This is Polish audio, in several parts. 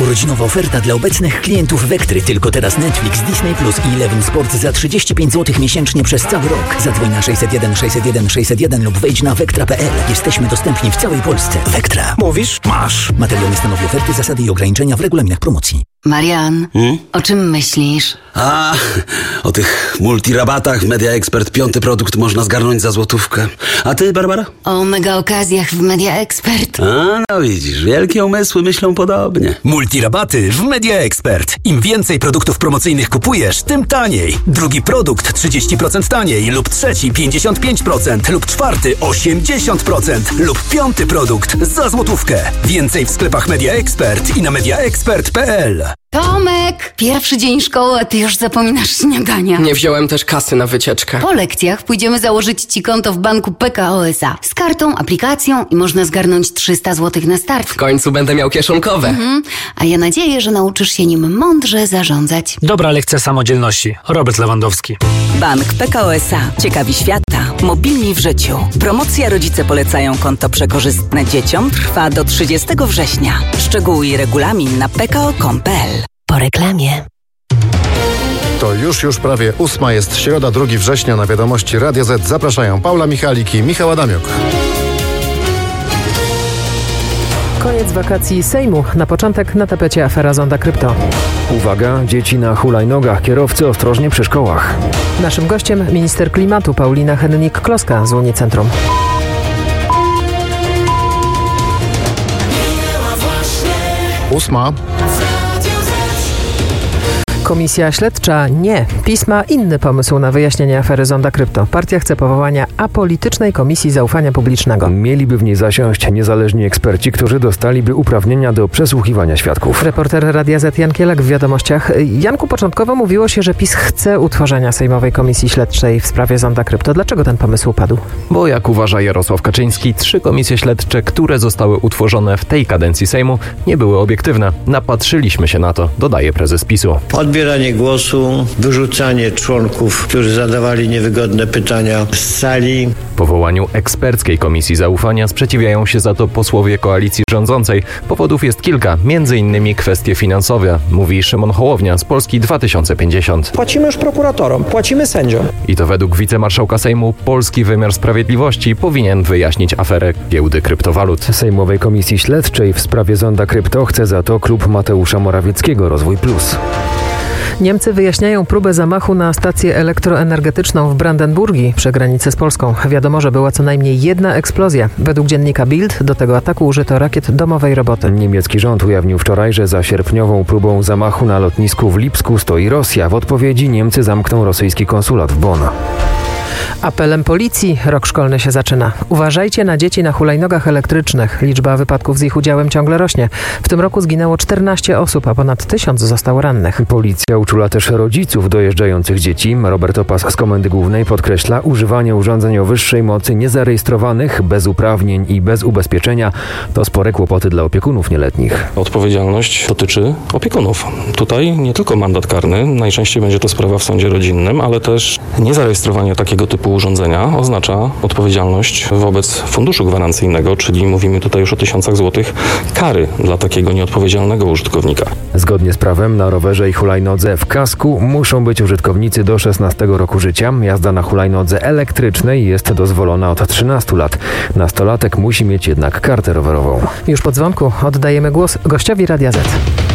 Urodzinowa oferta dla obecnych klientów Vectry. Tylko teraz Netflix, Disney Plus i Eleven Sport za 35 zł miesięcznie przez cały rok. Zadzwoń na 601 601 601 lub wejdź na vectra.pl. Jesteśmy dostępni w całej Polsce. Vectra. Mówisz? Masz. Materiał nie stanowi oferty, zasady i ograniczenia w regulaminach promocji. Marian, o czym myślisz? O tych multirabatach w Media Expert 5. produkt można zgarnąć za złotówkę. A ty, Barbara? O mega okazjach w Media Expert. No widzisz, wielkie umysły myślą podobnie. Multirabaty w Media Expert. Im więcej produktów promocyjnych kupujesz, tym taniej. Drugi produkt 30% taniej lub trzeci 55% lub czwarty 80% lub 5. produkt za złotówkę. Więcej w sklepach Media Expert i na mediaexpert.pl. Tomek, pierwszy dzień szkoły, a ty już zapominasz śniadania. Nie wziąłem też kasy na wycieczkę. Po lekcjach pójdziemy założyć ci konto w banku PKO SA. Z kartą, aplikacją i można zgarnąć 300 zł na start. W końcu będę miał kieszonkowe. A ja nadzieję, że nauczysz się nim mądrze zarządzać. Dobra lekcja samodzielności. Robert Lewandowski. Bank PKO SA. Ciekawi świata. Mobilni w życiu. Promocja Rodzice polecają konto przekorzystne dzieciom trwa do 30 września. Szczegóły i regulamin na pko.com.pl. Po reklamie. To już prawie 8 jest środa, 2 września. Na wiadomości Radia Z zapraszają Paula Michalik i Michał Adamiuk. Koniec wakacji Sejmu. Na początek na tapecie afera Zonda Krypto. Uwaga, dzieci na hulajnogach, kierowcy ostrożnie przy szkołach. Naszym gościem minister klimatu Paulina Hennig-Kloska z Unii Centrum. Ósma. Komisja śledcza nie. PiS ma inny pomysł na wyjaśnienie afery Zonda Krypto. Partia chce powołania apolitycznej Komisji Zaufania Publicznego. Mieliby w niej zasiąść niezależni eksperci, którzy dostaliby uprawnienia do przesłuchiwania świadków. Reporter Radia Z Jan Kielak w Wiadomościach. Janku, początkowo mówiło się, że PiS chce utworzenia Sejmowej Komisji Śledczej w sprawie Zonda Krypto. Dlaczego ten pomysł padł? Bo jak uważa Jarosław Kaczyński, 3 komisje śledcze, które zostały utworzone w tej kadencji Sejmu, nie były obiektywne. Napatrzyliśmy się na to, dodaje prezes PiS-u. Odbieranie głosu, wyrzucanie członków, którzy zadawali niewygodne pytania z sali. Powołaniu eksperckiej komisji zaufania sprzeciwiają się za to posłowie koalicji rządzącej. Powodów jest kilka, m.in. kwestie finansowe, mówi Szymon Hołownia z Polski 2050. Płacimy już prokuratorom, płacimy sędziom. I to według wicemarszałka Sejmu polski wymiar sprawiedliwości powinien wyjaśnić aferę giełdy kryptowalut. Sejmowej Komisji Śledczej w sprawie Zonda Krypto chce za to klub Mateusza Morawieckiego Rozwój Plus. Niemcy wyjaśniają próbę zamachu na stację elektroenergetyczną w Brandenburgii przy granicy z Polską. Wiadomo, że była co najmniej jedna eksplozja. Według dziennika Bild do tego ataku użyto rakiet domowej roboty. Niemiecki rząd ujawnił wczoraj, że za sierpniową próbą zamachu na lotnisku w Lipsku stoi Rosja. W odpowiedzi Niemcy zamkną rosyjski konsulat w Bonn. Apelem policji rok szkolny się zaczyna. Uważajcie na dzieci na hulajnogach elektrycznych. Liczba wypadków z ich udziałem ciągle rośnie. W tym roku zginęło 14 osób, a ponad 1000 zostało rannych. Policja uczula też rodziców dojeżdżających dzieci. Robert Opas z Komendy Głównej podkreśla, używanie urządzeń o wyższej mocy niezarejestrowanych, bez uprawnień i bez ubezpieczenia to spore kłopoty dla opiekunów nieletnich. Odpowiedzialność dotyczy opiekunów. Tutaj nie tylko mandat karny, najczęściej będzie to sprawa w sądzie rodzinnym, ale też niezarejestrowanie takiego typu urządzenia oznacza odpowiedzialność wobec funduszu gwarancyjnego, czyli mówimy tutaj już o 1000 złotych kary dla takiego nieodpowiedzialnego użytkownika. Zgodnie z prawem na rowerze i hulajnodze w kasku muszą być użytkownicy do 16 roku życia. Jazda na hulajnodze elektrycznej jest dozwolona od 13 lat. Nastolatek musi mieć jednak kartę rowerową. Już po dzwonku oddajemy głos gościowi Radia Z.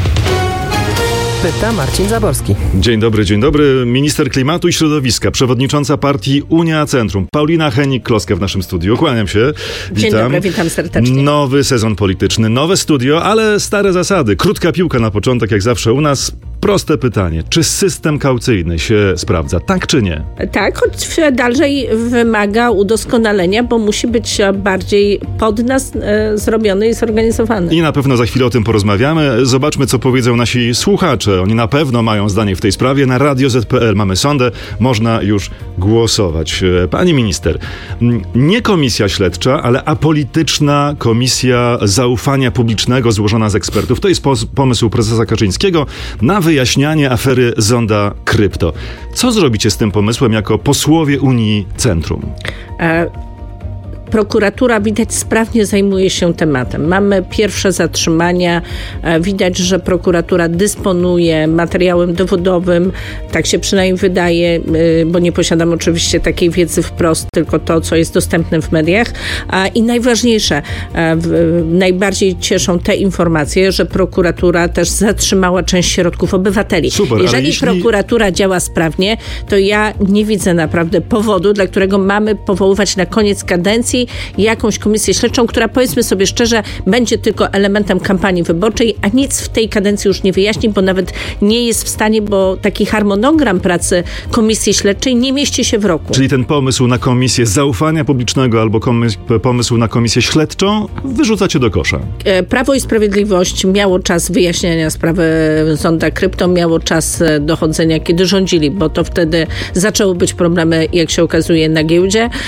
Pyta Marcin Zaborski. Dzień dobry. Minister klimatu i środowiska, przewodnicząca partii Unia Centrum, Paulina Hennig-Kloska w naszym studiu. Kłaniam się. Dzień dobry, witam serdecznie. Nowy sezon polityczny, nowe studio, ale stare zasady. Krótka piłka na początek, jak zawsze u nas. Proste pytanie. Czy system kaucyjny się sprawdza? Tak czy nie? Tak, choć dalej wymaga udoskonalenia, bo musi być bardziej pod nas zrobiony i zorganizowany. I na pewno za chwilę o tym porozmawiamy. Zobaczmy, co powiedzą nasi słuchacze. Oni na pewno mają zdanie w tej sprawie. Na radio.z.pl mamy sondę. Można już głosować. Pani minister, nie komisja śledcza, ale apolityczna komisja zaufania publicznego złożona z ekspertów. To jest pomysł prezesa Kaczyńskiego na wyjaśnianie afery Zonda Krypto. Co zrobicie z tym pomysłem jako posłowie Unii Centrum? prokuratura widać sprawnie zajmuje się tematem. Mamy pierwsze zatrzymania, widać, że prokuratura dysponuje materiałem dowodowym, tak się przynajmniej wydaje, bo nie posiadam oczywiście takiej wiedzy wprost, tylko to, co jest dostępne w mediach. I najważniejsze, najbardziej cieszą te informacje, że prokuratura też zatrzymała część środków obywateli. Super, jeżeli prokuratura działa sprawnie, to ja nie widzę naprawdę powodu, dla którego mamy powoływać na koniec kadencji jakąś komisję śledczą, która, powiedzmy sobie szczerze, będzie tylko elementem kampanii wyborczej, a nic w tej kadencji już nie wyjaśni, bo nawet nie jest w stanie, bo taki harmonogram pracy komisji śledczej nie mieści się w roku. Czyli ten pomysł na komisję zaufania publicznego albo pomysł na komisję śledczą wyrzucacie do kosza. Prawo i Sprawiedliwość miało czas wyjaśniania sprawy Zonda Krypto, miało czas dochodzenia, kiedy rządzili, bo to wtedy zaczęły być problemy, jak się okazuje, na giełdzie.